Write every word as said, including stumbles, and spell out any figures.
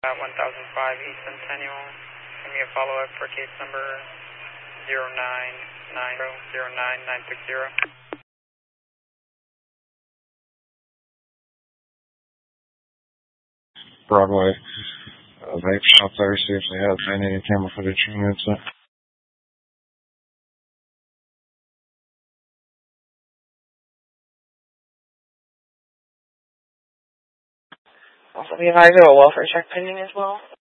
At one thousand five East Centennial. Give me a follow-up for case number zero nine nine zero nine nine six zero. Broadway uh, vape shop there, see if they have any camera footage from the incident. Also be advised of a welfare check pending as well.